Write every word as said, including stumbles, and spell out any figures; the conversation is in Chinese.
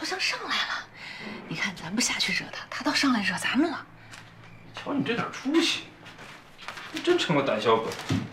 好像上来了。你看，咱不下去惹他，他倒上来惹咱们了。 瞧你这点出息，你真成个胆小鬼。